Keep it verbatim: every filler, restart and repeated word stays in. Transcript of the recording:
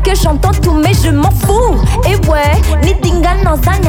que j'entends tout mais je m'en fous. Et ouais, ni dinga non zang